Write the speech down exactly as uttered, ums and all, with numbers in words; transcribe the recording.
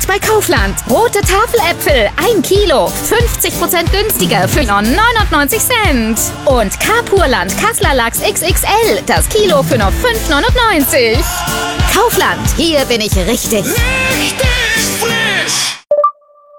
bei Kaufland. Rote Tafeläpfel, ein Kilo, fünfzig Prozent günstiger für nur neunundneunzig Cent. Und Kapurland Kassler Lachs X X L, das Kilo für nur fünf neunundneunzig. Kaufland, hier bin ich richtig. Richtig